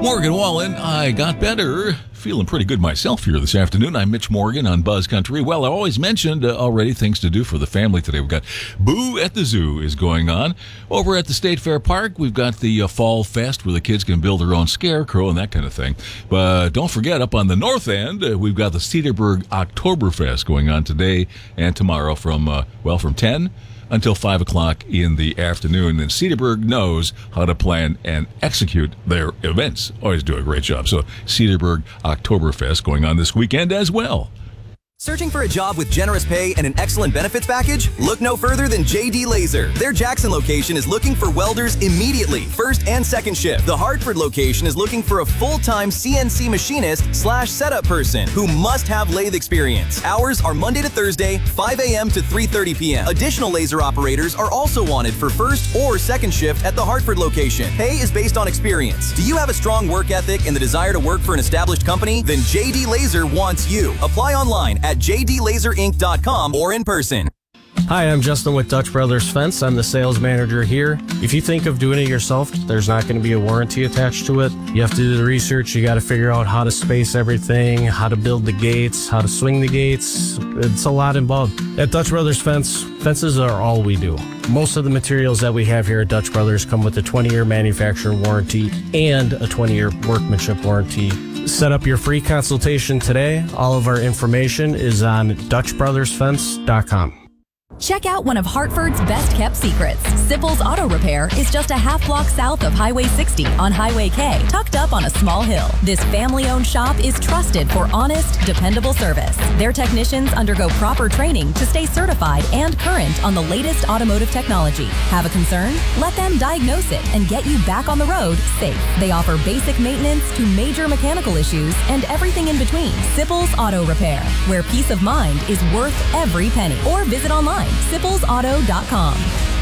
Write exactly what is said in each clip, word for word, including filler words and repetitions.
Morgan Wallen, I got better. Feeling pretty good myself here this afternoon. I'm Mitch Morgan on Buzz Country. Well, I always mentioned uh, already things to do for the family today. We've got Boo at the Zoo is going on. Over at the State Fair Park, we've got the uh, Fall Fest where the kids can build their own scarecrow and that kind of thing. But don't forget, up on the north end, uh, we've got the Cedarburg Oktoberfest going on today and tomorrow from, uh, well, from ten until five o'clock in the afternoon. And Cedarburg knows how to plan and execute their events. Always do a great job. So Cedarburg Oktoberfest going on this weekend as well. Searching for a job with generous pay and an excellent benefits package? Look no further than J D Laser. Their Jackson location is looking for welders immediately, first and second shift. The Hartford location is looking for a full-time C N C machinist slash setup person who must have lathe experience. Hours are Monday to Thursday, five a.m. to three thirty p.m. Additional laser operators are also wanted for first or second shift at the Hartford location. Pay is based on experience. Do you have a strong work ethic and the desire to work for an established company? Then J D Laser wants you. Apply online at j d laser inc dot com or in person. Hi, I'm Justin with Dutch Brothers Fence. I'm the sales manager here. If you think of doing it yourself, there's not going to be a warranty attached to it. You have to do the research. You got to figure out how to space everything, how to build the gates, how to swing the gates. It's a lot involved. At Dutch Brothers Fence, fences are all we do. Most of the materials that we have here at Dutch Brothers come with a twenty-year manufacturer warranty and a twenty-year workmanship warranty. Set up your free consultation today. All of our information is on dutch brothers fence dot com. Check out one of Hartford's best-kept secrets. Sipples Auto Repair is just a half block south of Highway sixty on Highway K, tucked up on a small hill. This family-owned shop is trusted for honest, dependable service. Their technicians undergo proper training to stay certified and current on the latest automotive technology. Have a concern? Let them diagnose it and get you back on the road safe. They offer basic maintenance to major mechanical issues and everything in between. Sipples Auto Repair, where peace of mind is worth every penny. Or visit online. sipples auto dot com.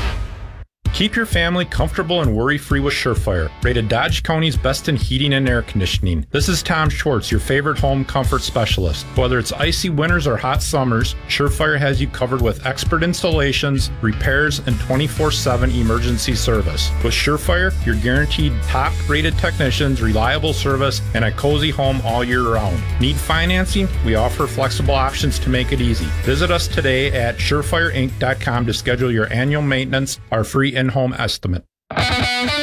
Keep your family comfortable and worry-free with Surefire, rated Dodge County's best in heating and air conditioning. This is Tom Schwartz, your favorite home comfort specialist. Whether it's icy winters or hot summers, Surefire has you covered with expert installations, repairs, and twenty-four seven emergency service. With Surefire, you're guaranteed top-rated technicians, reliable service, and a cozy home all year round. Need financing? We offer flexible options to make it easy. Visit us today at surefire inc dot com to schedule your annual maintenance, our free in-home estimate.